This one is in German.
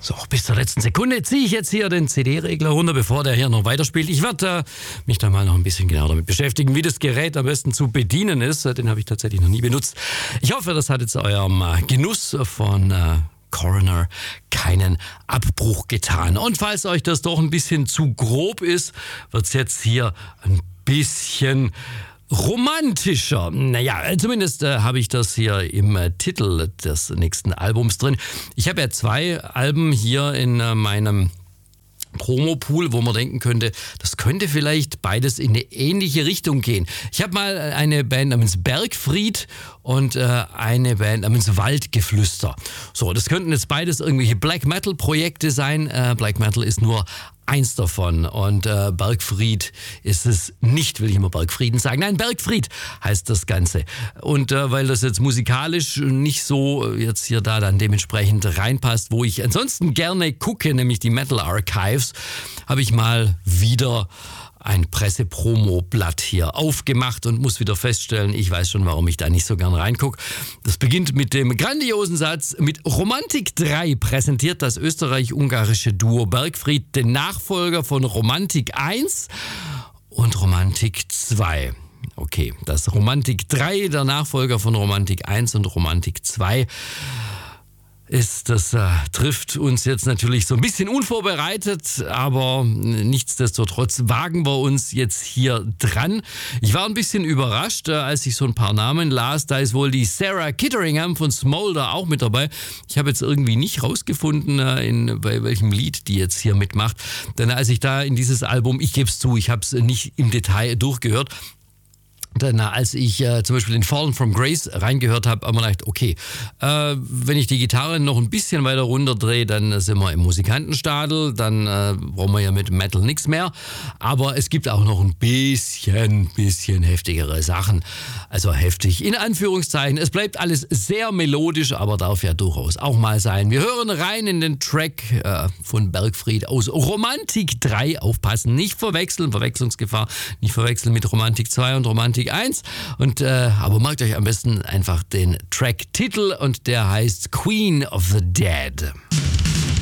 So, bis zur letzten Sekunde ziehe ich jetzt hier den CD-Regler runter, bevor der hier noch weiterspielt. Ich werde mich da mal noch ein bisschen genauer damit beschäftigen, wie das Gerät am besten zu bedienen ist. Den habe ich tatsächlich noch nie benutzt. Ich hoffe, das hat jetzt eurem Genuss von Coroner keinen Abbruch getan. Und falls euch das doch ein bisschen zu grob ist, wird es jetzt hier ein bisschen romantischer. Naja, zumindest habe ich das hier im Titel des nächsten Albums drin. Ich habe ja 2 Alben hier in meinem Promopool, wo man denken könnte, das könnte vielleicht beides in eine ähnliche Richtung gehen. Ich habe mal eine Band namens Bergfried und eine Band namens Waldgeflüster. So, das könnten jetzt beides irgendwelche Black Metal Projekte sein. Black Metal ist nur eins davon und Bergfried ist es nicht, will ich immer Bergfrieden sagen. Nein, Bergfried heißt das Ganze. Und weil das jetzt musikalisch nicht so jetzt hier da dann dementsprechend reinpasst, wo ich ansonsten gerne gucke, nämlich die Metal Archives, habe ich mal wieder ein Pressepromo-Blatt hier aufgemacht und muss wieder feststellen, ich weiß schon, warum ich da nicht so gern reingucke. Das beginnt mit dem grandiosen Satz: Mit Romantik 3 präsentiert das österreich-ungarische Duo Bergfried den Nachfolger von Romantik 1 und Romantik 2. Okay, das Romantik 3, der Nachfolger von Romantik 1 und Romantik 2, das trifft uns jetzt natürlich so ein bisschen unvorbereitet, aber nichtsdestotrotz wagen wir uns jetzt hier dran. Ich war ein bisschen überrascht, als ich so ein paar Namen las. Da ist wohl die Sarah Kitteringham von Smolder auch mit dabei. Ich habe jetzt irgendwie nicht rausgefunden, bei welchem Lied die jetzt hier mitmacht. Denn als ich da in dieses Album, ich gebe es zu, ich habe es nicht im Detail durchgehört, denn als ich zum Beispiel in Fallen from Grace reingehört habe, habe ich mir gedacht, okay, wenn ich die Gitarre noch ein bisschen weiter runterdrehe, dann sind wir im Musikantenstadel, dann brauchen wir ja mit Metal nichts mehr. Aber es gibt auch noch ein bisschen heftigere Sachen. Also heftig in Anführungszeichen. Es bleibt alles sehr melodisch, aber darf ja durchaus auch mal sein. Wir hören rein in den Track von Bergfried aus Romantik 3. Aufpassen, nicht verwechseln, Verwechslungsgefahr, nicht verwechseln mit Romantik 2 und Romantik 1. Und, aber merkt euch am besten einfach den Track-Titel und der heißt Queen of the Dead.